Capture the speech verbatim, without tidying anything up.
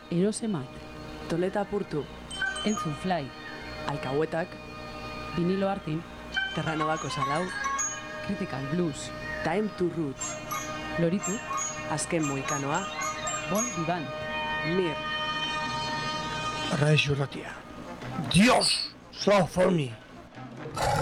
Erosemat, Toleta apurtu, Entzun Fly, Alkahuetak, Vinilo Artin, Terranobako Salau, Critical Blues, Time to Roots, Loritu, Azken Moikanoa, Bon Vivant, Mir, Radio Ratia. Dios, so for me.